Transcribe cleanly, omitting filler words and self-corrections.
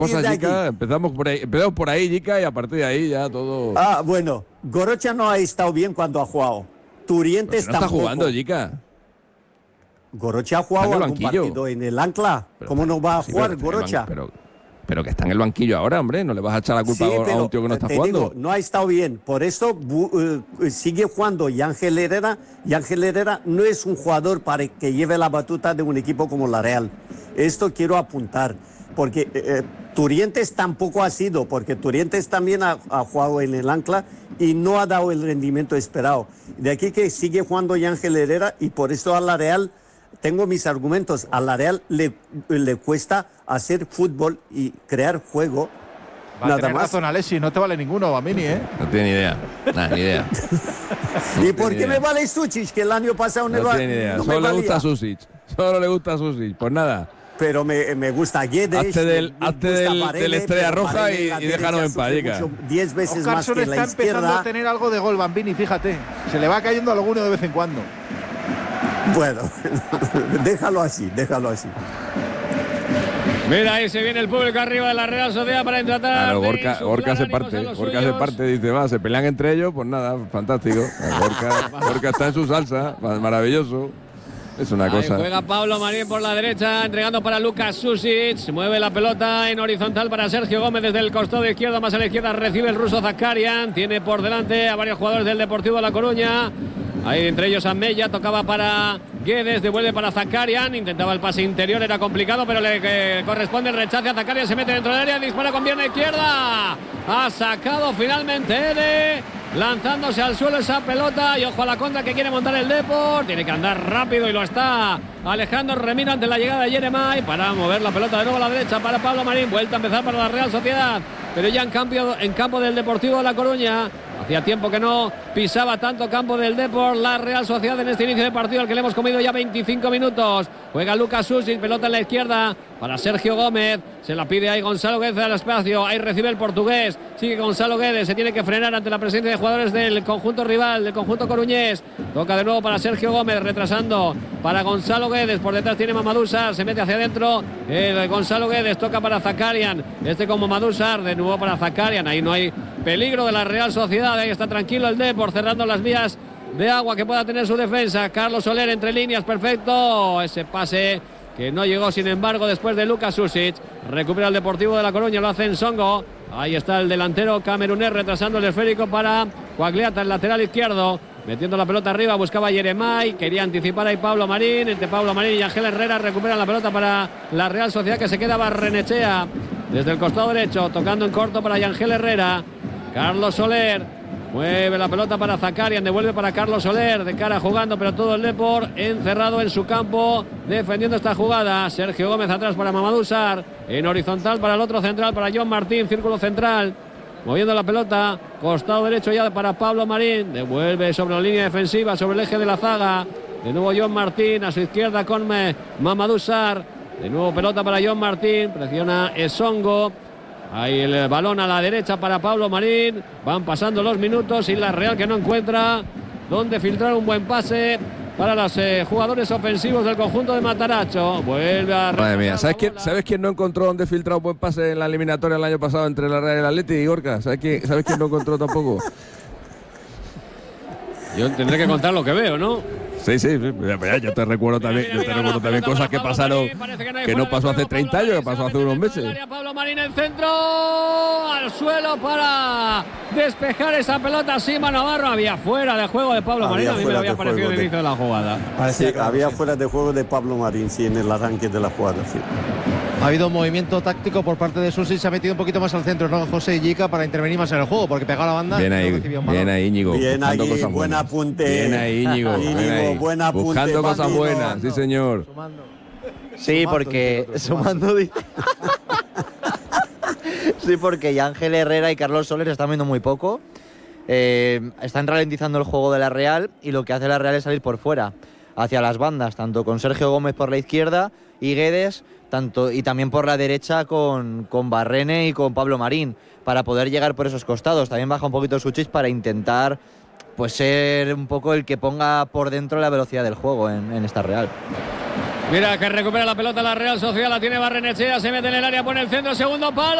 Empezamos por ahí, Jica, y a partir de ahí ya todo. Bueno, Gorocha no ha estado bien cuando ha jugado. Turientes no tampoco. está jugando, Jica. Gorocha ha jugado algún partido en el Ancla. ¿Cómo no va a jugar Gorocha? Pero que está en el banquillo ahora, hombre. No le vas a echar la culpa a un tío que no está jugando. Digo, no ha estado bien. Por eso sigue jugando Ángel Herrera. Y Ángel Herrera no es un jugador para que lleve la batuta de un equipo como la Real. Esto quiero apuntar. Porque Turientes tampoco ha sido. Porque Turientes también ha jugado en el Ancla y no ha dado el rendimiento esperado. De aquí que sigue jugando Ángel Herrera y por eso a la Real... Tengo mis argumentos. A la Real le cuesta hacer fútbol y crear juego. Nada más. Razón, Alexis, no te vale ninguno, Bamini, ¿eh? No tiene ni idea. Nada, ni idea. ¿Y por qué me vale Sušić? Que el año pasado no tiene ni idea. Solo le gusta Sušić. Solo le gusta Sušić. Pues nada. Pero me gusta Guedes. Hazte del Estrella Roja y déjanos en paz, Jica. 10 veces más que la izquierda. Está empezando a tener algo de gol, Bambini, fíjate. Se le va cayendo alguno de vez en cuando. Bueno, déjalo así. Mira, ahí se viene el público arriba de la Real Sociedad para tratar. Claro, Gorka se parte, dice, se pelean entre ellos, pues nada, fantástico. Gorka está en su salsa, maravilloso. Es una cosa. Juega Pablo Marín por la derecha, entregando para Lucas Sušić. Mueve la pelota en horizontal para Sergio Gómez desde el costado izquierdo, más a la izquierda recibe el ruso Zakarian. Tiene por delante a varios jugadores del Deportivo de La Coruña. Ahí entre ellos Amella, tocaba para Guedes, devuelve para Zakarian, intentaba el pase interior, era complicado, pero le corresponde el rechace a Zakarian, se mete dentro del área, dispara con pierna izquierda. Ha sacado finalmente Ede, lanzándose al suelo esa pelota y ojo a la contra que quiere montar el Depor, tiene que andar rápido y lo está Alejandro Remiro ante la llegada de Yeremay para mover la pelota de nuevo a la derecha para Pablo Marín, vuelta a empezar para la Real Sociedad, pero ya en campo del Deportivo de La Coruña. Hacía tiempo que no pisaba tanto campo del Depor la Real Sociedad en este inicio de partido al que le hemos comido ya 25 minutos. Juega Lucas Sušić, pelota en la izquierda para Sergio Gómez. Se la pide ahí Gonzalo Guedes al espacio. Ahí recibe el portugués. Sigue Gonzalo Guedes. Se tiene que frenar ante la presencia de jugadores del conjunto rival, del conjunto coruñés. Toca de nuevo para Sergio Gómez, retrasando para Gonzalo Guedes. Por detrás tiene Mamadou Sarr. Se mete hacia adentro. Gonzalo Guedes toca para Zakarian. Con Mamadou Sarr. De nuevo para Zakarian. Ahí no hay peligro de la Real Sociedad. Ahí está tranquilo el Depor, cerrando las vías de agua que pueda tener su defensa. Carlos Soler entre líneas, perfecto. Ese pase que no llegó, sin embargo, después de Lucas Sušić. Recupera el Deportivo de La Coruña, lo hace en Songo. Ahí está el delantero camerunés retrasando el esférico para Quagliata, el lateral izquierdo. Metiendo la pelota arriba, buscaba a Yeremay. Quería anticipar ahí Pablo Marín. Entre Pablo Marín y Ángel Herrera recuperan la pelota para la Real Sociedad, que se queda Barrenechea desde el costado derecho, tocando en corto para Ángel Herrera. Carlos Soler mueve la pelota para Zakarian, devuelve para Carlos Soler, de cara jugando, pero todo el Depor encerrado en su campo, defendiendo esta jugada. Sergio Gómez atrás para Mamadou Sarr, en horizontal para el otro central, para John Martín, círculo central, moviendo la pelota, costado derecho ya para Pablo Marín, devuelve sobre la línea defensiva, sobre el eje de la zaga, de nuevo John Martín, a su izquierda con Mamadou Sarr, de nuevo pelota para John Martín, presiona Esongo. Ahí el balón a la derecha para Pablo Marín. Van pasando los minutos y la Real que no encuentra dónde filtrar un buen pase para los jugadores ofensivos del conjunto de Mataracho. Vuelve a... Madre mía, ¿sabes quién no encontró dónde filtrar un buen pase en la eliminatoria el año pasado entre la Real y el Atleti y Gorka? ¿Sabes quién no encontró tampoco? Yo tendré que contar lo que veo, ¿no? Sí, yo te recuerdo también cosas que pasaron, que no pasó hace 30 años, que pasó hace unos meses. Pablo Marín, el centro al suelo para despejar esa pelota. Sima Navarro, había fuera de juego de Pablo Marín. A mí me había parecido el inicio de la jugada. Sí, había fuera de juego de Pablo Marín, sí, en el arranque de la jugada, sí. Ha habido un movimiento táctico por parte de Sušić, se ha metido un poquito más al centro, ¿no? José y Jica, para intervenir más en el juego, porque pegaba la banda. Bien ahí, Íñigo. Bien ahí, buen apunte. Bien ahí, Íñigo. Buen apunte. Buscando cosas buenas, sí señor. Sí, porque sumando dice. Sí, porque Ángel Herrera y Carlos Soler están viendo muy poco. Están ralentizando el juego de la Real y lo que hace la Real es salir por fuera, hacia las bandas, tanto con Sergio Gómez por la izquierda y Guedes, y también por la derecha con Barrene y con Pablo Marín, para poder llegar por esos costados. También baja un poquito Sušić para intentar ser un poco el que ponga por dentro la velocidad del juego en esta Real. Mira que recupera la pelota la Real Sociedad, la tiene Barrenechea, se mete en el área, pone el centro, segundo palo.